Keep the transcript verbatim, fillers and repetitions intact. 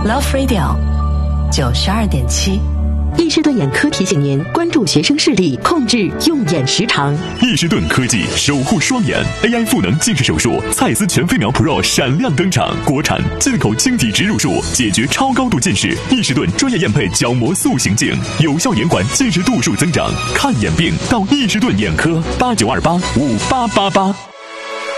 Love Radio 九十二点七。 易士顿眼科提醒您关注学生视力，控制用眼时长。 易士顿科技守护双眼 A I 赋能近视手术，蔡司全飞秒 Pro 闪亮登场，国产进口晶体植入术，解决超高度近视。易士顿专业验配角膜塑形镜，有效延缓近视度数增长。看眼病到易士顿眼科，八九二八五八八八。